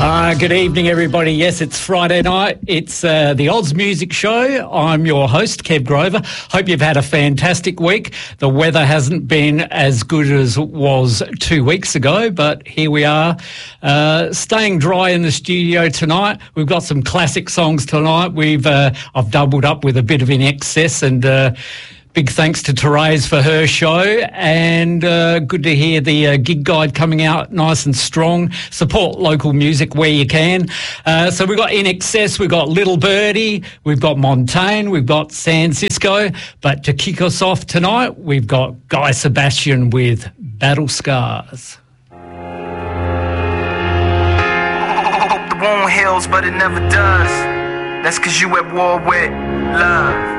Good evening, everybody. Yes, it's Friday night. It's the Oz Music Show. I'm your host, Kev Grover. Hope you've had a fantastic week. The weather hasn't been as good as it was 2 weeks ago, but here we are, staying dry in the studio tonight. We've got some classic songs tonight. I've doubled up with a bit of In Excess, and big thanks to Therese for her show, and good to hear the gig guide coming out nice and strong. Support local music where you can. So we've got In Excess, we've got Little Birdie, we've got Montaigne, we've got San Cisco. But to kick us off tonight, we've got Guy Sebastian with Battle Scars. The wound heals, but it never does. That's 'cause you at war with love.